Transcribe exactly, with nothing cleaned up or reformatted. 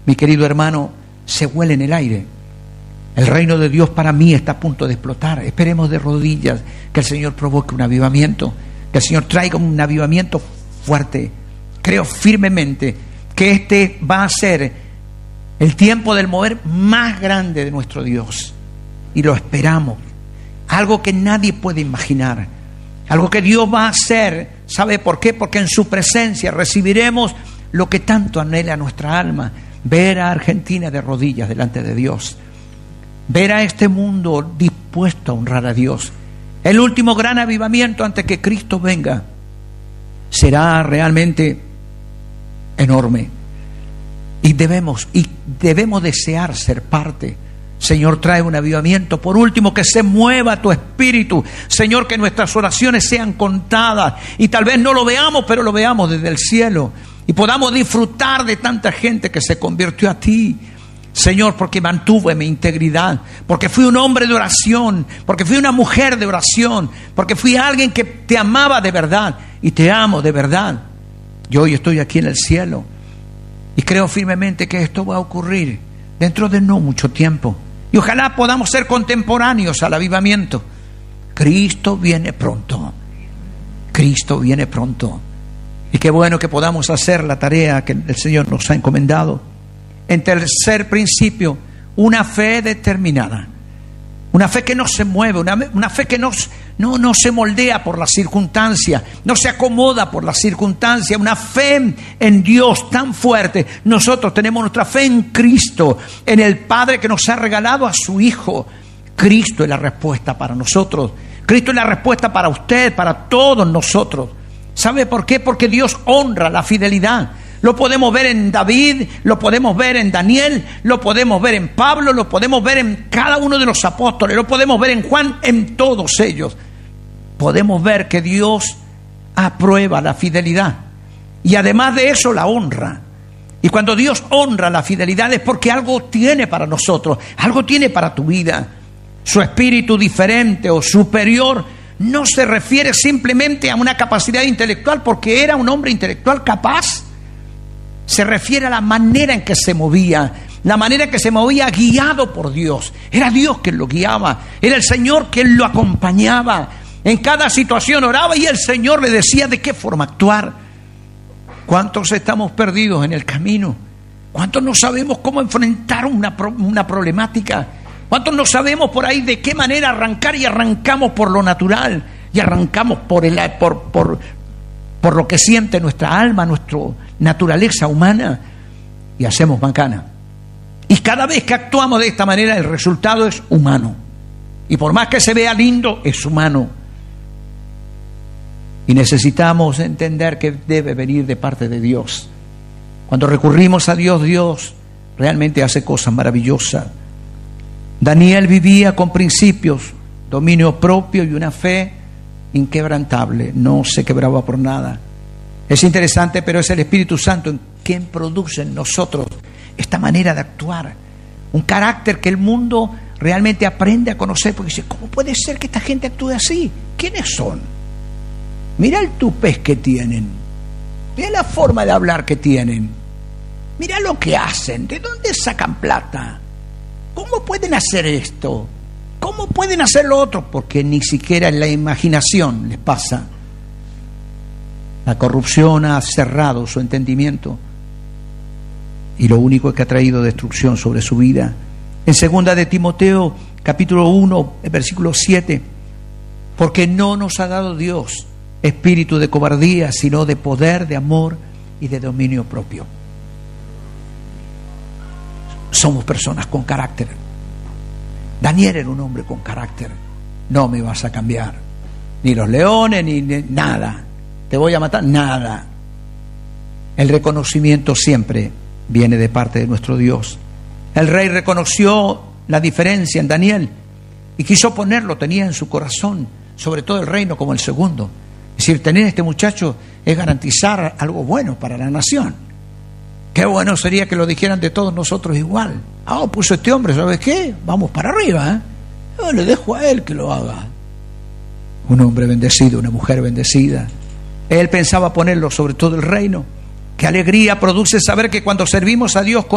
mi querido hermano, se huele en el aire. El reino de Dios para mí está a punto de explotar. Esperemos de rodillas que el Señor provoque un avivamiento, que el Señor traiga un avivamiento fuerte. Creo firmemente que este va a ser el tiempo del mover más grande de nuestro Dios. Y lo esperamos. Algo que nadie puede imaginar. Algo que Dios va a hacer. ¿Sabe por qué? Porque en su presencia recibiremos lo que tanto anhela nuestra alma. Ver a Argentina de rodillas delante de Dios. Ver a este mundo dispuesto a honrar a Dios. El último gran avivamiento antes que Cristo venga será realmente enorme. Y debemos, y debemos desear ser parte. Señor, trae un avivamiento. Por último, que se mueva tu espíritu. Señor, que nuestras oraciones sean contadas. Y tal vez no lo veamos, pero lo veamos desde el cielo. Y podamos disfrutar de tanta gente que se convirtió a ti. Señor, porque mantuve mi integridad. Porque fui un hombre de oración. Porque fui una mujer de oración. Porque fui alguien que te amaba de verdad. Y te amo de verdad. Yo hoy estoy aquí en el cielo. Y creo firmemente que esto va a ocurrir dentro de no mucho tiempo. Y ojalá podamos ser contemporáneos al avivamiento. Cristo viene pronto. Cristo viene pronto. Y qué bueno que podamos hacer la tarea que el Señor nos ha encomendado. En tercer principio, una fe determinada. Una fe que no se mueve, una, una fe que no, no, no se moldea por las circunstancias, no se acomoda por las circunstancias. Una fe en Dios tan fuerte. Nosotros tenemos nuestra fe en Cristo, en el Padre que nos ha regalado a su Hijo. Cristo es la respuesta para nosotros. Cristo es la respuesta para usted, para todos nosotros. ¿Sabe por qué? Porque Dios honra la fidelidad. Lo podemos ver en David, lo podemos ver en Daniel, lo podemos ver en Pablo, lo podemos ver en cada uno de los apóstoles, lo podemos ver en Juan, en todos ellos. Podemos ver que Dios aprueba la fidelidad y además de eso la honra. Y cuando Dios honra la fidelidad es porque algo tiene para nosotros, algo tiene para tu vida. Su espíritu diferente o superior no se refiere simplemente a una capacidad intelectual porque era un hombre intelectual capaz. Se refiere a la manera en que se movía, la manera en que se movía guiado por Dios. Era Dios quien lo guiaba, era el Señor quien lo acompañaba. En cada situación oraba y el Señor le decía de qué forma actuar. ¿Cuántos estamos perdidos en el camino? ¿Cuántos no sabemos cómo enfrentar una, una problemática? ¿Cuántos no sabemos por ahí de qué manera arrancar y arrancamos por lo natural? Y arrancamos por, el, por, por, por lo que siente nuestra alma, nuestra naturaleza humana, y hacemos macana. Y cada vez que actuamos de esta manera el resultado es humano. Y por más que se vea lindo, es humano. Y necesitamos entender que debe venir de parte de Dios. Cuando recurrimos a Dios, Dios realmente hace cosas maravillosas. Daniel vivía con principios, dominio propio y una fe inquebrantable. No se quebraba por nada. Es interesante, pero es el Espíritu Santo en quien produce en nosotros esta manera de actuar. Un carácter que el mundo realmente aprende a conocer, porque dice, ¿cómo puede ser que esta gente actúe así? ¿Quiénes son? Mira el tupés que tienen. Mira la forma de hablar que tienen. Mira lo que hacen. ¿De dónde sacan plata? ¿Cómo pueden hacer esto? ¿Cómo pueden hacer lo otro? Porque ni siquiera en la imaginación les pasa. La corrupción ha cerrado su entendimiento y lo único que ha traído destrucción sobre su vida. En segunda de Timoteo, capítulo uno, versículo siete, porque no nos ha dado Dios espíritu de cobardía, sino de poder, de amor y de dominio propio. Somos personas con carácter. Daniel era un hombre con carácter. No me vas a cambiar, ni los leones, ni, ni nada. Te voy a matar, nada. El reconocimiento siempre viene de parte de nuestro Dios. El rey reconoció la diferencia en Daniel y quiso ponerlo, tenía en su corazón, sobre todo el reino como el segundo. Es decir, tener a este muchacho es garantizar algo bueno para la nación. Qué bueno sería que lo dijeran de todos nosotros igual. Ah, oh, puso este hombre, ¿sabes qué? Vamos para arriba, ¿eh? Yo le dejo a él que lo haga. Un hombre bendecido, una mujer bendecida. Él pensaba ponerlo sobre todo el reino. Qué alegría produce saber que cuando servimos a Dios